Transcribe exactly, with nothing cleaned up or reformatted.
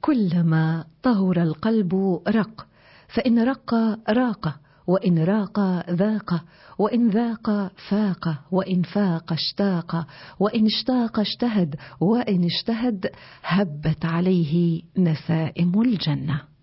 كلما طهر القلب رق، فإن رق راق، وإن راق ذاق، وإن ذاق فاق، وإن فاق اشتاق، وإن اشتاق اجتهد، وإن اجتهد هبت عليه نسائم الجنة.